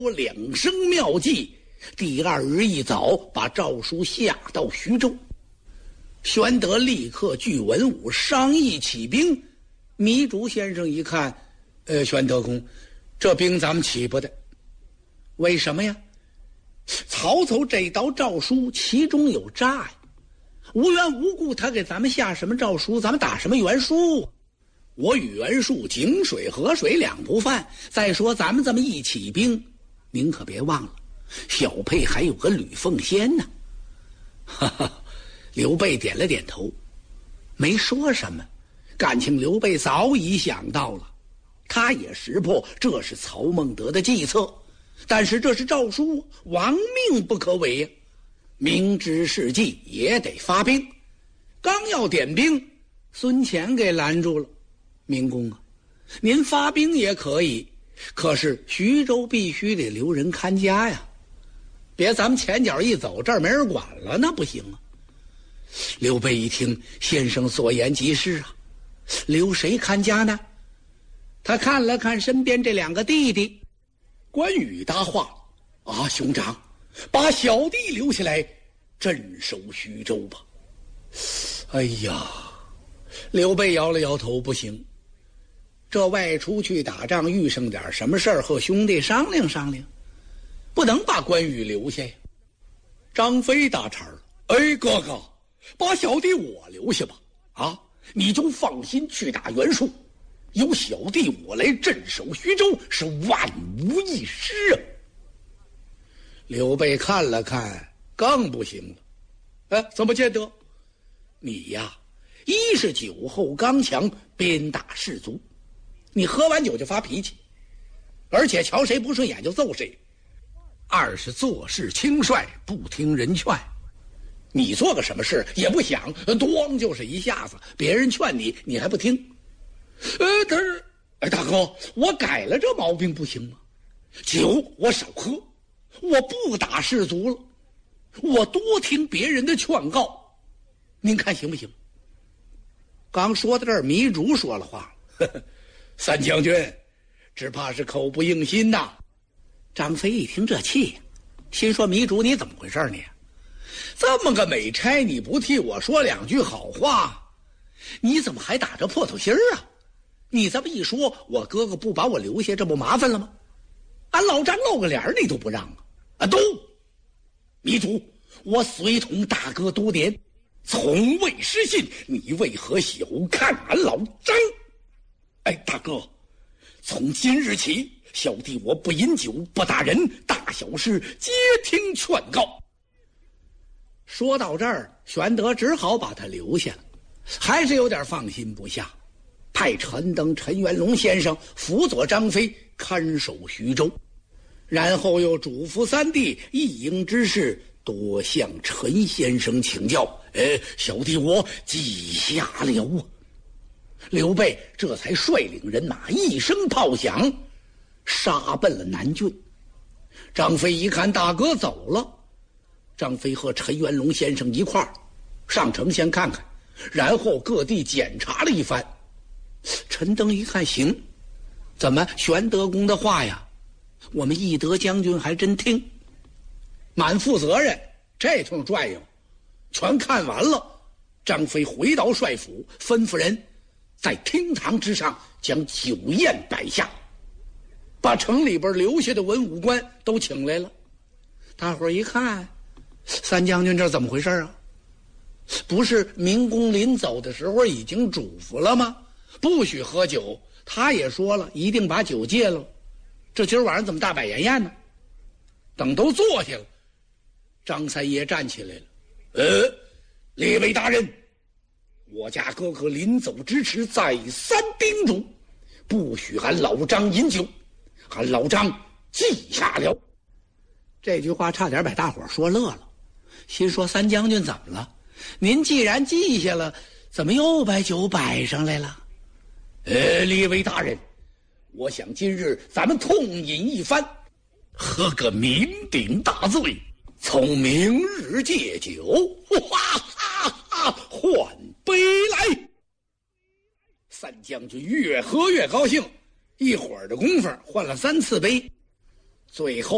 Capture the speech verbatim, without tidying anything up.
我两声妙计，第二日一早把诏书下到徐州。玄德立刻聚文武商议起兵。糜竺先生一看，呃，玄德公，这兵咱们起不得。为什么呀？曹操这道诏书其中有诈呀，无缘无故他给咱们下什么诏书，咱们打什么袁术？我与袁术井水河水两不犯。再说咱们这么一起兵，您可别忘了，小沛还有个吕奉先呢。哈哈，刘备点了点头，没说什么。感情刘备早已想到了，他也识破这是曹孟德的计策，但是这是诏书，亡命不可违呀。明知是计也得发兵。刚要点兵，孙乾给拦住了。明公啊，您发兵也可以，可是徐州必须得留人看家呀，别咱们前脚一走，这儿没人管了，那不行啊。刘备一听，先生所言极是啊，留谁看家呢？他看了看身边这两个弟弟，关羽搭话啊，兄长，把小弟留下来镇守徐州吧。哎呀，刘备摇了摇头，不行，这外出去打仗遇上点什么事儿，和兄弟商量商量，不能把关羽留下呀。张飞搭茬了，哎，哥哥，把小弟我留下吧，啊，你就放心去打袁术，有小弟我来镇守徐州，是万无一失啊。刘备看了看，更不行了，哎，怎么见得？你呀，一是酒后刚强，鞭打士卒，你喝完酒就发脾气，而且瞧谁不顺眼就揍谁；二是做事轻率，不听人劝，你做个什么事也不想，咣就是一下子，别人劝你你还不听。呃，但是，哎，大哥，我改了这毛病不行吗？酒我少喝，我不打士卒了，我多听别人的劝告，您看行不行？刚说到这儿，糜竺说了话，呵呵，三将军只怕是口不应心呐。张飞一听这气，心说糜竺你怎么回事你？这么个美差你不替我说两句好话，你怎么还打着破头心儿啊？你这么一说，我哥哥不把我留下，这不麻烦了吗？俺老张露个脸你都不让啊！啊，都，糜竺，我随同大哥多年，从未失信，你为何小看俺老张？哎，大哥，从今日起，小弟我不饮酒，不打人，大小事皆听劝告。说到这儿，玄德只好把他留下了，还是有点放心不下，派陈登、陈元龙先生辅佐张飞看守徐州，然后又嘱咐三弟一营之事多向陈先生请教。呃，小弟我记下了啊。刘备这才率领人马一声炮响，杀奔了南郡。张飞一看大哥走了，张飞和陈元龙先生一块儿上城先看看，然后各地检查了一番。陈登一看行，怎么玄德公的话呀，我们义德将军还真听，满负责任。这通转悠全看完了，张飞回到帅府，吩咐人在厅堂之上将酒宴摆下，把城里边留下的文武官都请来了。大伙儿一看，三将军这怎么回事啊？不是明公临走的时候已经嘱咐了吗？不许喝酒，他也说了一定把酒戒了，这今儿晚上怎么大摆筵宴呢？等都坐下了，张三爷站起来了，呃，列位大人，我家哥哥临走之时再三叮嘱，不许俺老张饮酒，俺老张记下了。这句话差点把大伙说乐了，心说三将军怎么了？您既然记下了，怎么又把酒摆上来了？呃，列位大人，我想今日咱们痛饮一番，喝个酩酊大醉，从明日戒酒，哈哈哈，换杯来。三将军越喝越高兴，一会儿的功夫换了三次杯，最后